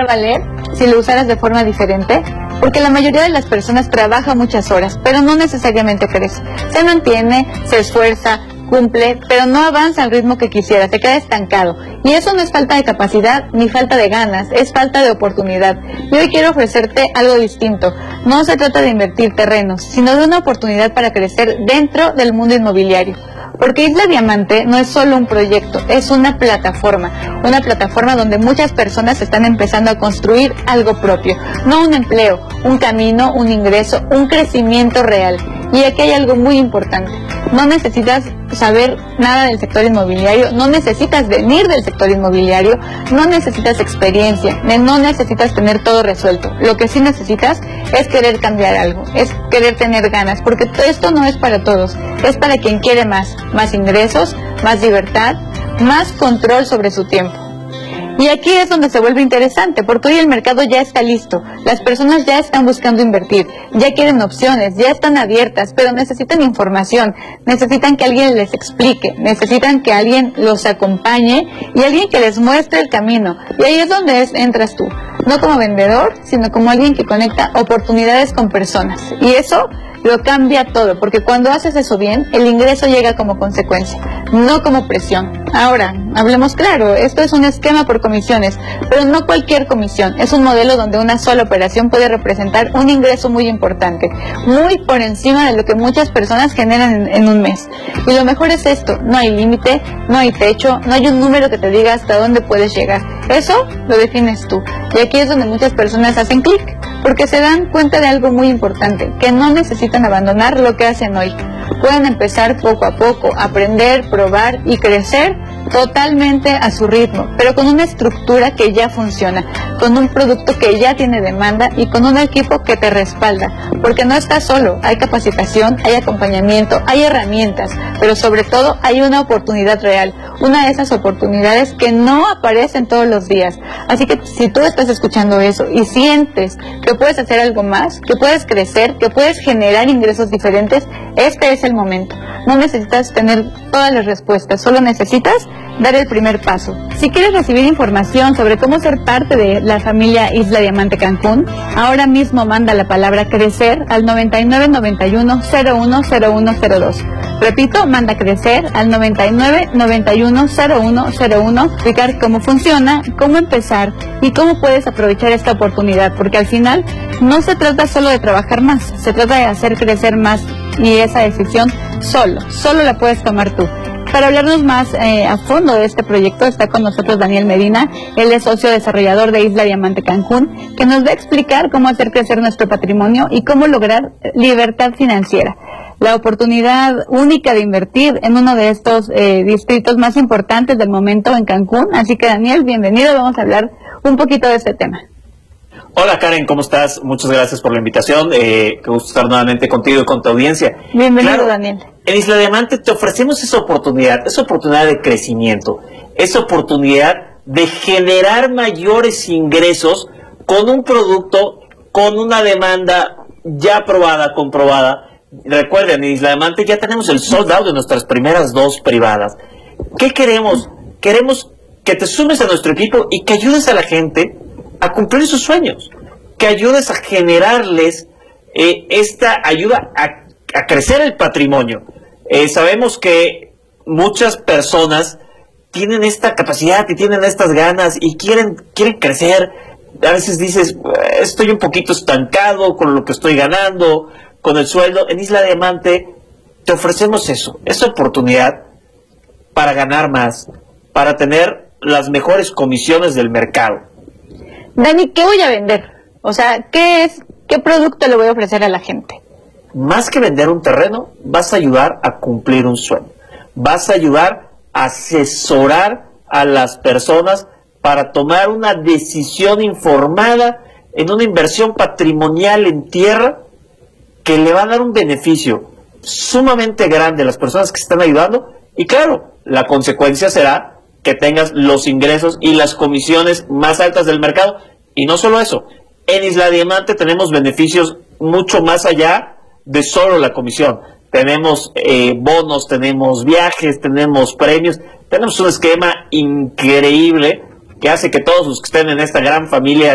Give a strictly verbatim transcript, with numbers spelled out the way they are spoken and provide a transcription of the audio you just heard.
podría valer si lo usaras de forma diferente? Porque la mayoría de las personas trabaja muchas horas, pero no necesariamente crece. Se mantiene, se esfuerza, cumple, pero no avanza al ritmo que quisiera, se queda estancado. Y eso no es falta de capacidad ni falta de ganas, es falta de oportunidad. Y hoy quiero ofrecerte algo distinto. No se trata de invertir terrenos, sino de una oportunidad para crecer dentro del mundo inmobiliario. Porque Isla Diamante no es solo un proyecto, es una plataforma, una plataforma donde muchas personas están empezando a construir algo propio, no un empleo, un camino, un ingreso, un crecimiento real. Y aquí hay algo muy importante, no necesitas saber nada del sector inmobiliario, no necesitas venir del sector inmobiliario, no necesitas experiencia, no necesitas tener todo resuelto. Lo que sí necesitas es querer cambiar algo, es querer tener ganas, porque esto no es para todos, es para quien quiere más, más ingresos, más libertad, más control sobre su tiempo. Y aquí es donde se vuelve interesante, porque hoy el mercado ya está listo, las personas ya están buscando invertir, ya quieren opciones, ya están abiertas, pero necesitan información, necesitan que alguien les explique, necesitan que alguien los acompañe y alguien que les muestre el camino. Y ahí es donde es, entras tú, no como vendedor, sino como alguien que conecta oportunidades con personas. Y eso lo cambia todo, porque cuando haces eso bien, el ingreso llega como consecuencia, no como presión. Ahora, hablemos claro, esto es un esquema por comisiones, pero no cualquier comisión, es un modelo donde una sola operación puede representar un ingreso muy importante, muy por encima de lo que muchas personas generan en, en un mes. Y lo mejor es esto, no hay límite, no hay techo, no hay un número que te diga hasta dónde puedes llegar, eso lo defines tú. Y aquí es donde muchas personas hacen clic, porque se dan cuenta de algo muy importante, que no necesitan abandonar lo que hacen hoy. Pueden empezar poco a poco, aprender, probar y crecer totalmente a su ritmo, pero con una estructura que ya funciona, con un producto que ya tiene demanda y con un equipo que te respalda, porque no estás solo, hay capacitación, hay acompañamiento, hay herramientas, pero sobre todo hay una oportunidad real, una de esas oportunidades que no aparecen todos los días. Así que si tú estás escuchando eso y sientes que puedes hacer algo más, que puedes crecer, que puedes generar ingresos diferentes, este es el momento. No necesitas tener todas las respuestas, solo necesitas dar el primer paso. Si quieres recibir información sobre cómo ser parte de la familia Isla Diamante Cancún, ahora mismo manda la palabra crecer al noventa y nueve noventa y uno cero uno cero uno cero dos. Repito, manda crecer al noventa y nueve noventa y uno cero uno cero uno, explicar cómo funciona, cómo empezar y cómo puedes aprovechar esta oportunidad, porque al final no se trata solo de trabajar más, se trata de hacer crecer más, y esa decisión solo, solo la puedes tomar tú. Para hablarnos más eh, a fondo de este proyecto está con nosotros Daniel Medina, él es socio desarrollador de Isla Diamante Cancún, que nos va a explicar cómo hacer crecer nuestro patrimonio y cómo lograr libertad financiera. La oportunidad única de invertir en uno de estos eh, distritos más importantes del momento en Cancún. Así que Daniel, bienvenido, vamos a hablar un poquito de este tema. Hola Karen, ¿cómo estás? Muchas gracias por la invitación, eh, qué gusto estar nuevamente contigo y con tu audiencia. Bienvenido, claro, Daniel. En Isla Diamante te ofrecemos esa oportunidad, esa oportunidad de crecimiento, esa oportunidad de generar mayores ingresos con un producto, con una demanda ya probada, comprobada. Recuerden, en Isla Diamante ya tenemos el sold out de nuestras primeras dos privadas. ¿Qué queremos? Queremos que te sumes a nuestro equipo y que ayudes a la gente a cumplir sus sueños, que ayudes a generarles eh, esta ayuda a, a crecer el patrimonio. Eh, sabemos que muchas personas tienen esta capacidad y tienen estas ganas y quieren, quieren crecer. A veces dices, estoy un poquito estancado con lo que estoy ganando, con el sueldo. En Isla Diamante te ofrecemos eso, esa oportunidad para ganar más, para tener las mejores comisiones del mercado. Dani, ¿qué voy a vender? O sea, ¿qué es, qué producto le voy a ofrecer a la gente? Más que vender un terreno, vas a ayudar a cumplir un sueño. Vas a ayudar a asesorar a las personas para tomar una decisión informada en una inversión patrimonial en tierra que le va a dar un beneficio sumamente grande a las personas que se están ayudando. Y claro, la consecuencia será que tengas los ingresos y las comisiones más altas del mercado. Y no solo eso, en Isla Diamante tenemos beneficios mucho más allá de solo la comisión. Tenemos eh, bonos, tenemos viajes, tenemos premios, tenemos un esquema increíble que hace que todos los que estén en esta gran familia